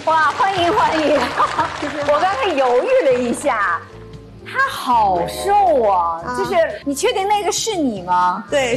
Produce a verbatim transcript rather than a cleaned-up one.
哇，欢迎欢迎！我刚才犹豫了一下，他好瘦啊，就是你确定那个是你吗？ 对，